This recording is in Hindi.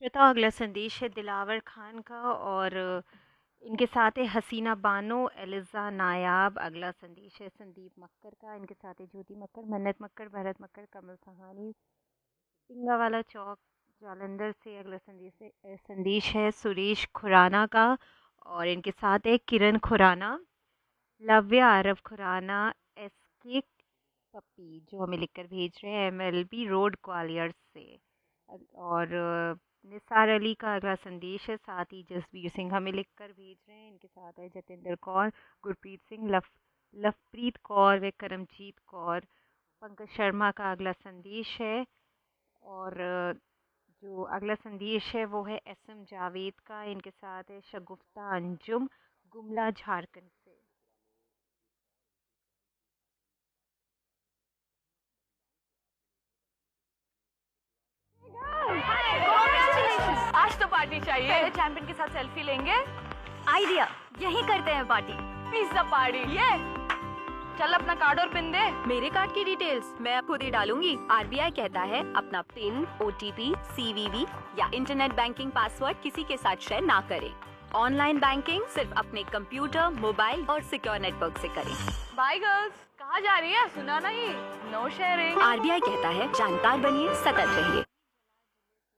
श्वेता, अगला संदेश है दिलावर खान का और इनके साथ है हसीना बानो, एलिज़ा नायाब। अगला संदेश है संदीप मक्कर का, इनके साथ है ज्योति मक्कर, मन्नत मक्कर, भरत मक्कर, कमल सहानी, पिंगावाला चौक, जालंधर से। अगला संदेश है सुरेश खुराना का और इनके साथ है किरण खुराना, लव्य आरव खुराना, एस के पप्पी जो हमें लिखकर भेज रहे हैं एमएलबी रोड ग्वालियर से। और निसार अली का अगला संदेश है, साथ ही जसवीर सिंह हमें लिखकर भेज रहे हैं, इनके साथ है जतिंदर कौर, गुरप्रीत सिंह, लवप्रीत कौर व करमजीत कौर। पंकज शर्मा का अगला संदेश है और जो अगला संदेश है वो है एसएम जावेद का, इनके साथ है शगुफ्ता अंजुम, गुमला झारखंड से। आज तो पार्टी चाहिए। पहले चैंपियन के साथ सेल्फी लेंगे। आइडिया, यही करते हैं पार्टी। Pizza party. ये चल अपना कार्ड और पिन दे। मेरे कार्ड की डिटेल्स मैं खुद ही डालूंगी। आरबीआई कहता है अपना पिन, ओटीपी, सीवीवी या इंटरनेट बैंकिंग पासवर्ड किसी के साथ शेयर ना करें। ऑनलाइन बैंकिंग सिर्फ अपने कंप्यूटर, मोबाइल और सिक्योर नेटवर्क से करें। बाय गर्ल्स, कहाँ जा रही है? सुना नहीं, नो शेयरिंग। आरबीआई कहता है जानकार बनिए, सतर्क रहिए।